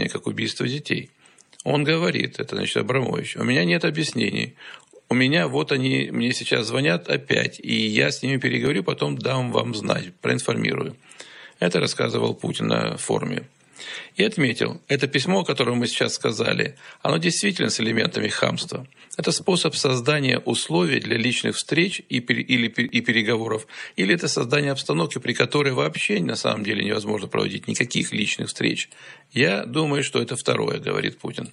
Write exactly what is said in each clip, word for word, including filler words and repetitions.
как убийство детей. Он говорит, это значит Абрамович, у меня нет объяснений. У меня вот они мне сейчас звонят опять, и я с ними переговорю, потом дам вам знать, проинформирую. Это рассказывал Путин на форуме. И отметил, это письмо, о котором мы сейчас сказали, оно действительно с элементами хамства. Это способ создания условий для личных встреч и, пер, или, и переговоров, или это создание обстановки, при которой вообще на самом деле невозможно проводить никаких личных встреч. Я думаю, что это второе, говорит Путин.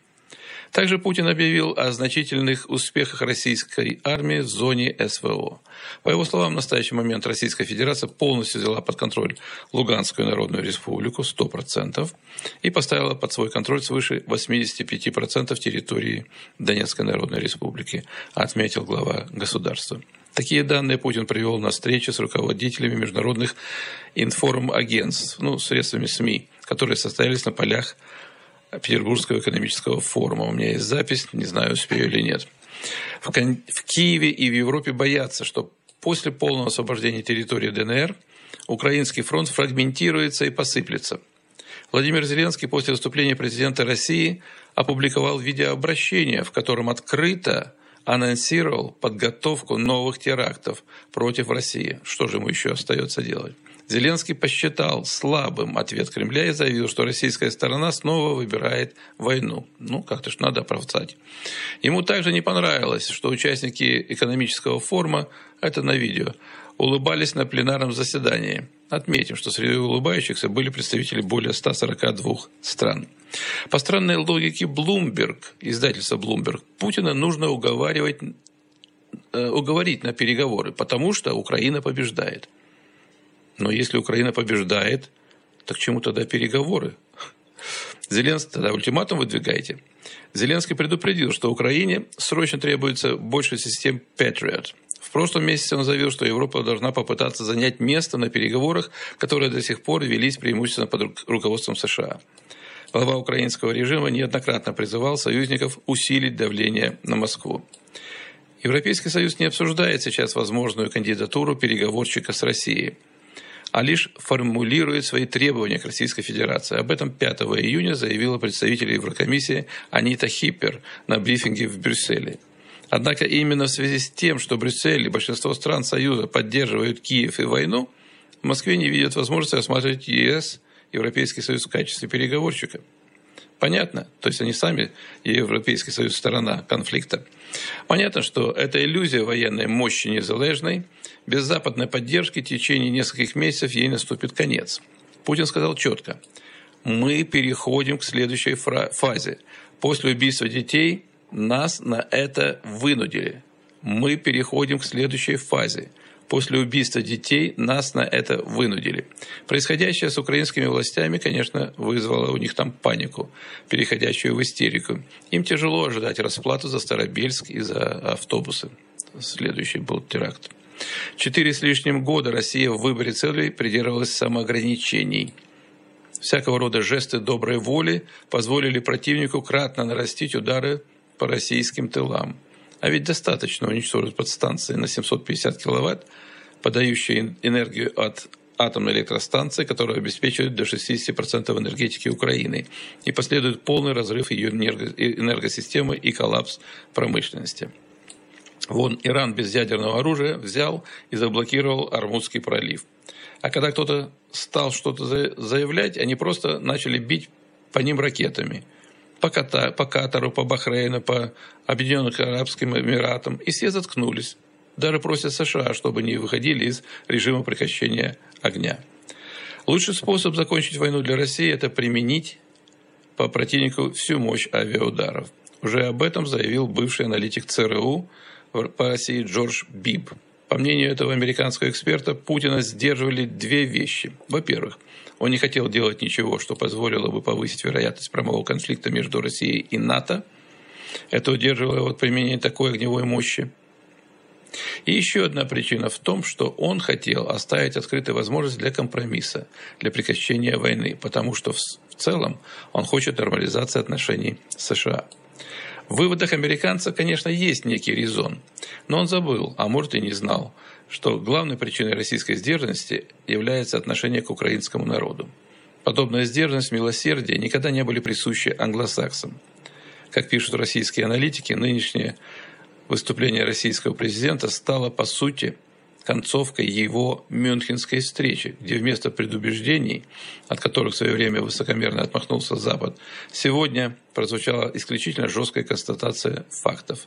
Также Путин объявил о значительных успехах российской армии в зоне СВО. По его словам, в настоящий момент Российская Федерация полностью взяла под контроль Луганскую Народную Республику, сто процентов, и поставила под свой контроль свыше восемьдесят пять процентов территории Донецкой Народной Республики, отметил глава государства. Такие данные Путин привел на встрече с руководителями международных информагентств, ну, средствами СМИ, которые состоялись на полях Петербургского экономического форума. У меня есть запись, не знаю, успею или нет. В, Кон- в Киеве и в Европе боятся, что после полного освобождения территории ДНР украинский фронт фрагментируется и посыплется. Владимир Зеленский после выступления президента России опубликовал видеообращение, в котором открыто анонсировал подготовку новых терактов против России. Что же ему еще остается делать? Зеленский посчитал слабым ответ Кремля и заявил, что российская сторона снова выбирает войну. Ну, как-то ж надо оправдать. Ему также не понравилось, что участники экономического форума, это на видео, улыбались на пленарном заседании. Отметим, что среди улыбающихся были представители более ста сорока двух стран. По странной логике Bloomberg, издательства Bloomberg, Путина нужно уговаривать, э, уговорить на переговоры, потому что Украина побеждает. Но если Украина побеждает, так к чему тогда переговоры? Зеленский, тогда ультиматум выдвигаете. Зеленский предупредил, что Украине срочно требуется больше систем Patriot. В прошлом месяце он заявил, что Европа должна попытаться занять место на переговорах, которые до сих пор велись преимущественно под руководством США. Глава украинского режима неоднократно призывал союзников усилить давление на Москву. Европейский Союз не обсуждает сейчас возможную кандидатуру переговорщика с Россией, а лишь формулирует свои требования к Российской Федерации. Об этом пятого июня заявила представитель Еврокомиссии Анита Хиппер на брифинге в Брюсселе. Однако именно в связи с тем, что Брюссель и большинство стран Союза поддерживают Киев и войну, в Москве не видят возможности рассматривать ЕС, Европейский Союз в качестве переговорщика. Понятно? То есть они сами, и Европейский Союз, сторона конфликта. Понятно, что эта иллюзия военной мощи незалежной, без западной поддержки в течение нескольких месяцев ей наступит конец. Путин сказал четко: мы переходим к следующей фазе. После убийства детей нас на это вынудили. Мы переходим к следующей фазе. После убийства детей нас на это вынудили. Происходящее с украинскими властями, конечно, вызвало у них там панику, переходящую в истерику. Им тяжело ожидать расплату за Старобельск и за автобусы. Следующий был теракт. Четыре с лишним года Россия в выборе целей придерживалась самоограничений. Всякого рода жесты доброй воли позволили противнику кратно нарастить удары по российским тылам. А ведь достаточно уничтожить подстанции на семьсот пятьдесят киловатт, подающие энергию от атомной электростанции, которая обеспечивает до шестьдесят процентов энергетики Украины. И последует полный разрыв ее энергосистемы и коллапс промышленности. Вон Иран без ядерного оружия взял и заблокировал Ормузский пролив. А когда кто-то стал что-то заявлять, они просто начали бить по ним ракетами. По, Ката, по Катару, по Бахрейну, по Объединенным Арабским Эмиратам. И все заткнулись. Даже просят США, чтобы не выходили из режима прекращения огня. Лучший способ закончить войну для России – это применить по противнику всю мощь авиаударов. Уже об этом заявил бывший аналитик ЦРУ по России Джордж Биб. По мнению этого американского эксперта, Путина сдерживали две вещи. Во-первых, он не хотел делать ничего, что позволило бы повысить вероятность прямого конфликта между Россией и НАТО. Это удерживало его от применения такой огневой мощи. И еще одна причина в том, что он хотел оставить открытой возможность для компромисса, для прекращения войны, потому что в целом он хочет нормализации отношений с США. В выводах американца, конечно, есть некий резон, но он забыл, а может и не знал, что главной причиной российской сдержанности является отношение к украинскому народу. Подобная сдержанность, милосердие никогда не были присущи англосаксам. Как пишут российские аналитики, нынешнее выступление российского президента стало, по сути, концовкой его мюнхенской встречи, где вместо предубеждений, от которых в свое время высокомерно отмахнулся Запад, сегодня прозвучала исключительно жесткая констатация фактов.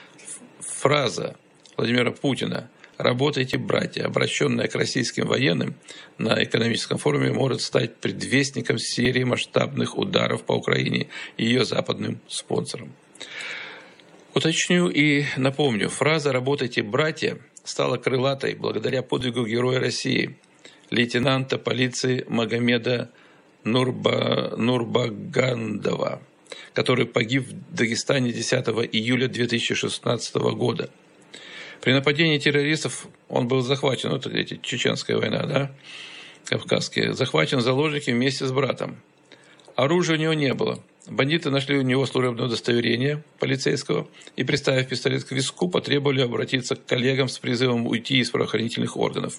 Фраза Владимира Путина «Работайте, братья», обращенная к российским военным на экономическом форуме, может стать предвестником серии масштабных ударов по Украине и ее западным спонсорам. Уточню и напомню, фраза «Работайте, братья» стала крылатой благодаря подвигу героя России, лейтенанта полиции Магомеда Нурба... Нурбагандова, который погиб в Дагестане десятого июля две тысячи шестнадцатого года. При нападении террористов он был захвачен, вот эти, чеченская война, да, кавказские, захвачен в заложники вместе с братом. Оружия у него не было. Бандиты нашли у него служебное удостоверение полицейского и, приставив пистолет к виску, потребовали обратиться к коллегам с призывом уйти из правоохранительных органов.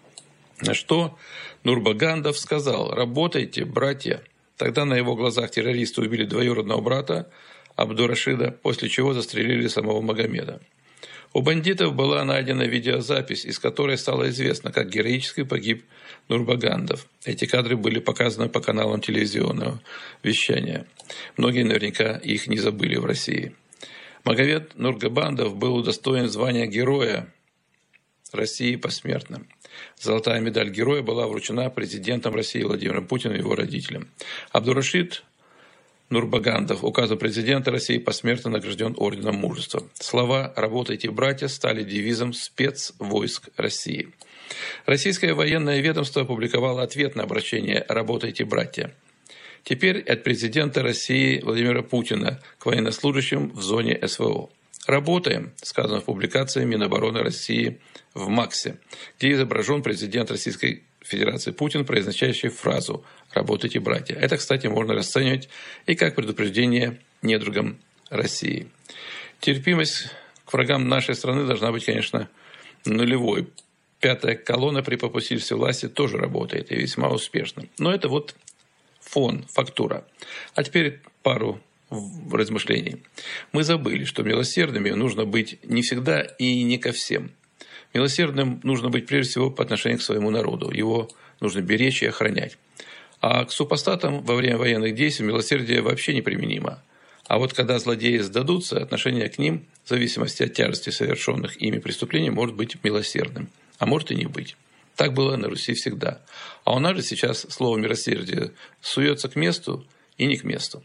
На что Нурбагандов сказал: «Работайте, братья». Тогда на его глазах террористы убили двоюродного брата Абдурашида, после чего застрелили самого Магомеда. У бандитов была найдена видеозапись, из которой стало известно, как героически погиб Нурбагандов. Эти кадры были показаны по каналам телевизионного вещания. Многие наверняка их не забыли в России. Магомед Нурбагандов был удостоен звания Героя России посмертно. Золотая медаль Героя была вручена президентом России Владимиром Путиным и его родителям. Абдурашид Нурбагандов, указом президента России, посмертно награжден орденом мужества. Слова «Работайте, братья» стали девизом спецвойск России. Российское военное ведомство опубликовало ответ на обращение «Работайте, братья». Теперь от президента России Владимира Путина к военнослужащим в зоне СВО. «Работаем», сказано в публикации Минобороны России в МАКСе, где изображен президент Российской Федерации Путин, произносящий фразу «Работайте, братья». Это, кстати, можно расценивать и как предупреждение недругам России. Терпимость к врагам нашей страны должна быть, конечно, нулевой. Пятая колонна при попустительстве власти тоже работает и весьма успешно. Но это вот фон, фактура. А теперь пару размышлений. Мы забыли, что милосердными нужно быть не всегда и не ко всем. Милосердным нужно быть прежде всего по отношению к своему народу. Его нужно беречь и охранять. А к супостатам во время военных действий милосердие вообще неприменимо. А вот когда злодеи сдадутся, отношение к ним, в зависимости от тяжести совершенных ими преступлений, может быть милосердным. А может и не быть. Так было на Руси всегда. А у нас же сейчас слово «милосердие» суется к месту и не к месту.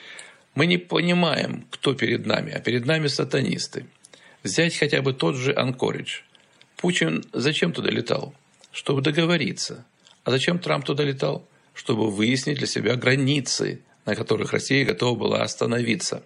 Мы не понимаем, кто перед нами, а перед нами сатанисты. Взять хотя бы тот же Анкоридж. Путин зачем туда летал? Чтобы договориться. А зачем Трамп туда летал? Чтобы выяснить для себя границы, на которых Россия готова была остановиться.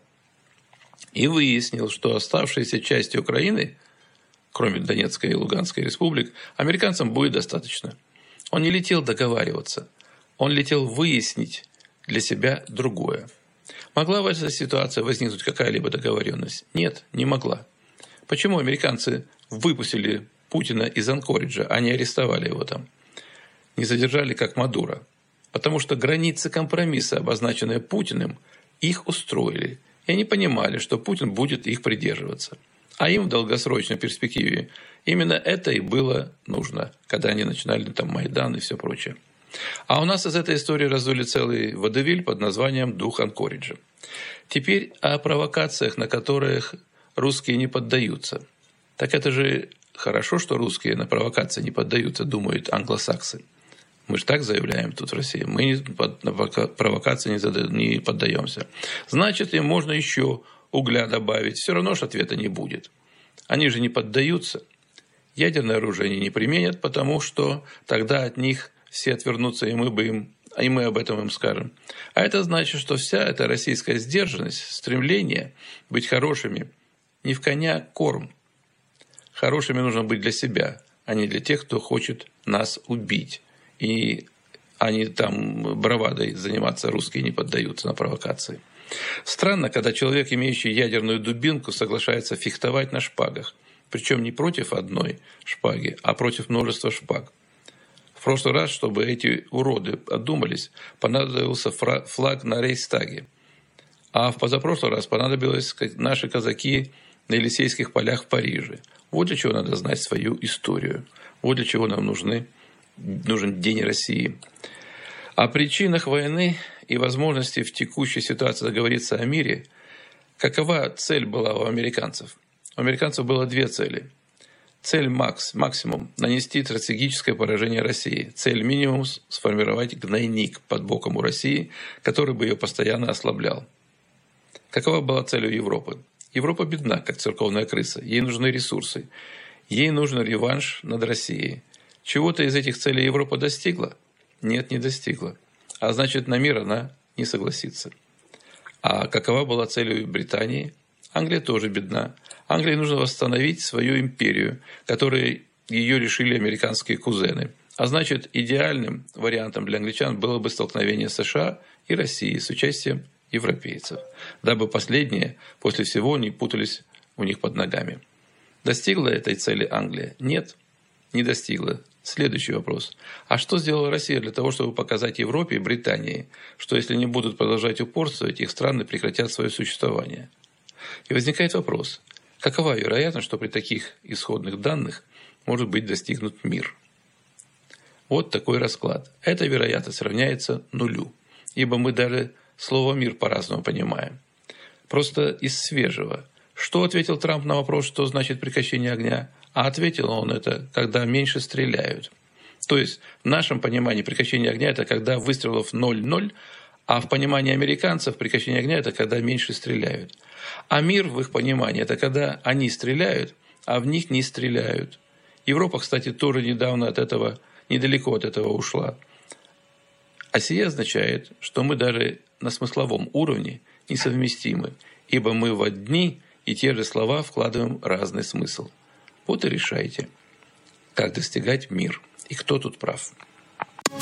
И выяснил, что оставшиеся части Украины, кроме Донецкой и Луганской республик, американцам будет достаточно. Он не летел договариваться. Он летел выяснить для себя другое. Могла в этой ситуации возникнуть какая-либо договоренность? Нет, не могла. Почему американцы выпустили Путина из Анкориджа, а не арестовали его там? Не задержали, как Мадуро. Потому что границы компромисса, обозначенные Путиным, их устроили. И они понимали, что Путин будет их придерживаться. А им в долгосрочной перспективе именно это и было нужно, когда они начинали там Майдан и все прочее. А у нас из этой истории раздули целый водевиль под названием «Дух Анкориджа». Теперь о провокациях, на которых русские не поддаются. Так это же хорошо, что русские на провокации не поддаются, думают англосаксы. Мы же так заявляем тут в России. Мы на провокации не поддаемся. Значит, им можно еще угля добавить. Все равно же ответа не будет. Они же не поддаются. Ядерное оружие они не применят, потому что тогда от них все отвернутся, и мы, бы им, и мы об этом им скажем. А это значит, что вся эта российская сдержанность, стремление быть хорошими, не в коня корм. Хорошими нужно быть для себя, а не для тех, кто хочет нас убить. И они там бравадой заниматься, русские не поддаются на провокации. Странно, когда человек, имеющий ядерную дубинку, соглашается фехтовать на шпагах. Причем не против одной шпаги, а против множества шпаг. В прошлый раз, чтобы эти уроды одумались, понадобился флаг на Рейхстаге. А в позапрошлый раз понадобилось наши казаки на Елисейских полях в Париже. Вот для чего надо знать свою историю. Вот для чего нам нужны, нужен День России. О причинах войны и возможности в текущей ситуации договориться о мире. Какова цель была у американцев? У американцев было две цели. Цель макс, максимум – нанести стратегическое поражение России. Цель минимум – сформировать гнойник под боком у России, который бы ее постоянно ослаблял. Какова была цель у Европы? Европа бедна, как церковная крыса. Ей нужны ресурсы. Ей нужен реванш над Россией. Чего-то из этих целей Европа достигла? Нет, не достигла. А значит, на мир она не согласится. А какова была цель у Британии? Англия тоже бедна. Англии нужно восстановить свою империю, которой ее лишили американские кузены. А значит, идеальным вариантом для англичан было бы столкновение США и России с участием европейцев, дабы последние после всего не путались у них под ногами. Достигла этой цели Англия? Нет, не достигла. Следующий вопрос. А что сделала Россия для того, чтобы показать Европе и Британии, что если не будут продолжать упорствовать, их страны прекратят свое существование? И возникает вопрос. Какова вероятность, что при таких исходных данных может быть достигнут мир? Вот такой расклад. Эта вероятность равняется нулю, ибо мы даже слово «мир» по-разному понимаем. Просто из свежего. Что ответил Трамп на вопрос, что значит прекращение огня? А ответил он это, когда меньше стреляют. То есть в нашем понимании прекращение огня – это когда выстрелов ноль-ноль, а в понимании американцев прекращение огня – это когда меньше стреляют. А мир в их понимании – это когда они стреляют, а в них не стреляют. Европа, кстати, тоже недавно от этого, недалеко от этого ушла. А сие означает, что мы даже на смысловом уровне несовместимы, ибо мы в одни и те же слова вкладываем разный смысл. Вот и решайте, как достигать мир и кто тут прав.